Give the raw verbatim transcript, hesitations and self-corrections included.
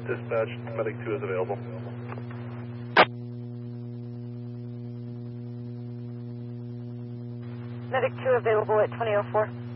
dispatch, medic two is available. Medic two available at twenty oh four.